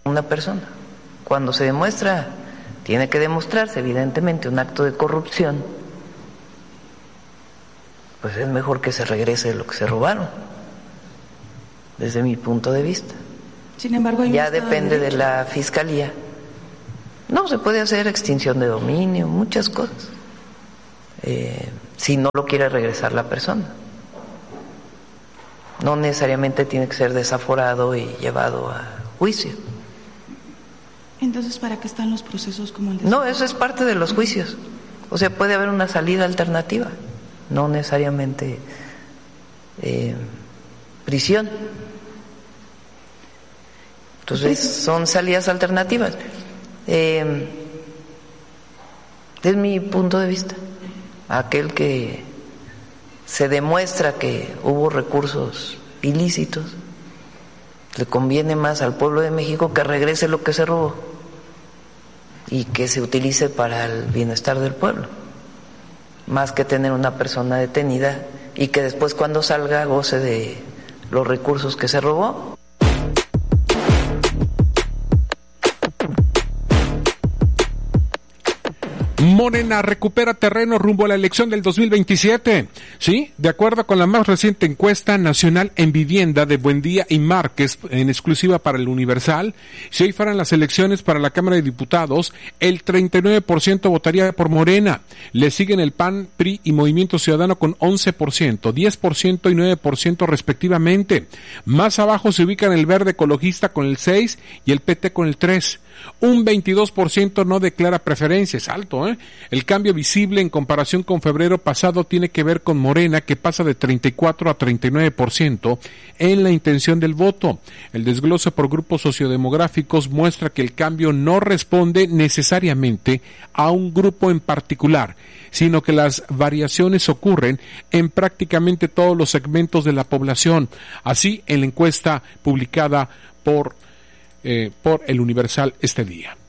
una persona. Cuando se demuestra, tiene que demostrarse evidentemente un acto de corrupción, pues es mejor que se regrese lo que se robaron, desde mi punto de vista. Sin embargo, ya depende de la fiscalía. No, se puede hacer extinción de dominio, muchas cosas, si no lo quiere regresar la persona. No necesariamente tiene que ser desaforado y llevado a juicio. Entonces, ¿para qué están los procesos como el de... No, eso es parte de los juicios. O sea, puede haber una salida alternativa, no necesariamente prisión. Entonces, son salidas alternativas. Desde mi punto de vista, aquel que se demuestra que hubo recursos ilícitos, le conviene más al pueblo de México que regrese lo que se robó y que se utilice para el bienestar del pueblo, más que tener una persona detenida y que después cuando salga goce de los recursos que se robó. Morena recupera terreno rumbo a la elección del 2027. Sí, de acuerdo con la más reciente encuesta nacional en vivienda de Buendía y Márquez, en exclusiva para el Universal, si hoy fueran las elecciones para la Cámara de Diputados, el 39% votaría por Morena. Le siguen el PAN, PRI y Movimiento Ciudadano con 11%, 10% y 9% respectivamente. Más abajo se ubican el Verde Ecologista con el 6% y el PT con el 3%. Un 22% no declara preferencias, alto, ¿eh? El cambio visible en comparación con febrero pasado tiene que ver con Morena, que pasa de 34 a 39% en la intención del voto. El desglose por grupos sociodemográficos muestra que el cambio no responde necesariamente a un grupo en particular, sino que las variaciones ocurren en prácticamente todos los segmentos de la población. Así, en la encuesta publicada por el Universal este día.